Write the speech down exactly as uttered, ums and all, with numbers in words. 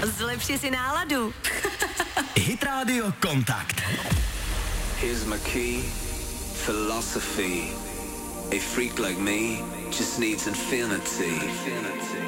Zlepši si náladu. Hit Radio Kontakt. Here's my key, philosophy. A freak like me just needs infinity.